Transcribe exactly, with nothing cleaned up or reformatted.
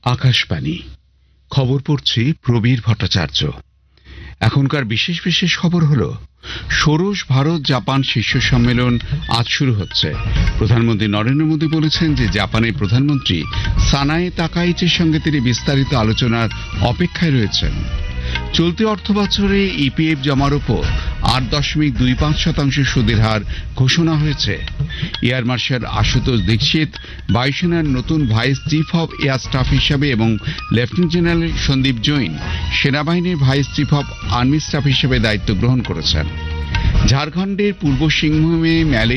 আকাশবাণী খবর পড়ছি প্রবীর ভট্টাচার্য। এখনকার বিশেষ বিশেষ খবর হলো, ষোড়শ ভারত জাপান শীর্ষ সম্মেলন আজ শুরু হচ্ছে। প্রধানমন্ত্রী নরেন্দ্র মোদী বলেছেন যে জাপানের প্রধানমন্ত্রী সানায়ে তাকাইচির সঙ্গে তিনি বিস্তারিত আলোচনার অপেক্ষায় রয়েছেন। চলতি অর্থ বছরে ইপিএফ জমার উপর আট দশমিক দুই পাঁচ শতাংশ সুদের হার ঘোষণা হয়েছে। এয়ার মার্শাল আশুতোষ দীক্ষিত বায়ুসেনার নতুন vice chief of air staff হিসাবে এবং লেফটেন্যান্ট জেনারেল সন্দীপ জৈন সেনাবাহিনীর vice chief of army staff হিসেবে দায়িত্ব গ্রহণ করেছেন। ঝাড়খণ্ডের পূর্ব সিংভূমে ম্যালে